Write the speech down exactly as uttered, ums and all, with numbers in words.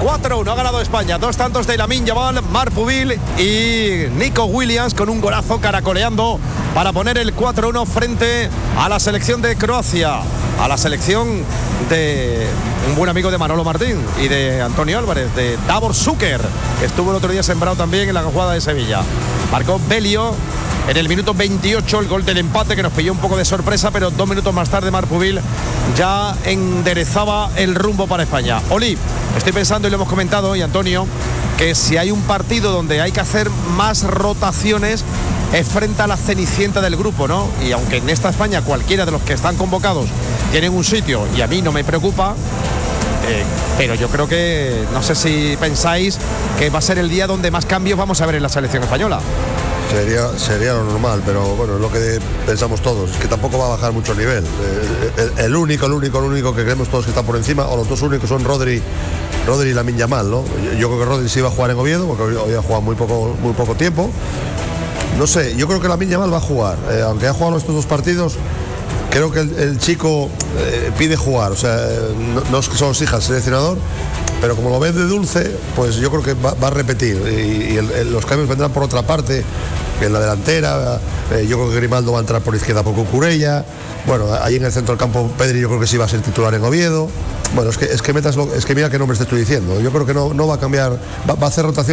cuatro uno ha ganado España. Dos tantos de Lamine Yamal, Marc Pubil y Nico Williams con un golazo caracoleando para poner el cuatro uno frente a la selección de Croacia, a la selección de un buen amigo de Manolo Martín y de Antonio Álvarez, de Davor Šuker, que estuvo el otro día sembrado también en la jugada de Sevilla. Marcó Belio en el minuto veintiocho, el gol del empate que nos pilló un poco de sorpresa, pero dos minutos más tarde Marc Pubil ya enderezaba el rumbo para España. Oli, estoy pensando, y lo hemos comentado, y Antonio, que si hay un partido donde hay que hacer más rotaciones es frente a la cenicienta del grupo, ¿no? Y aunque en esta España cualquiera de los que están convocados tienen un sitio, y a mí no me preocupa, eh, pero yo creo que, no sé si pensáis que va a ser el día donde más cambios vamos a ver en la selección española. Sería, sería lo normal, pero bueno, es lo que pensamos todos, es que tampoco va a bajar mucho el nivel. El, el, el único, el único, el único que creemos todos que está por encima, o los dos únicos son Rodri, Rodri y Lamine Yamal, ¿no? Yo, yo creo que Rodri sí iba a jugar en Oviedo, porque hoy, hoy ha jugado muy poco, muy poco tiempo. No sé, yo creo que Lamine Yamal va a jugar, eh, aunque ha jugado estos dos partidos. Creo que el, el chico eh, pide jugar, o sea, no, no es que somos hijas del seleccionador, pero como lo ves de dulce, pues yo creo que va, va a repetir y, y el, el, los cambios vendrán por otra parte, en la delantera. Eh, yo creo que Grimaldo va a entrar por izquierda por Cucurella. Bueno, ahí en el centro del campo Pedri yo creo que sí va a ser titular en Oviedo. Bueno, es que, es que metas lo, es que mira qué nombres te estoy diciendo. Yo creo que no, no va a cambiar, va, va a hacer rotación.